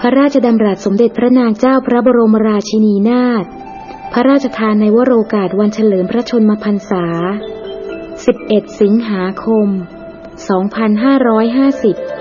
ระราชดำรัสสมเด็จพระนางเจ้าพระบรมราชินีนาถพระราชทานในวโรกาสวันเฉลิมพระชนมพรรษา11 สิงหาคม 2550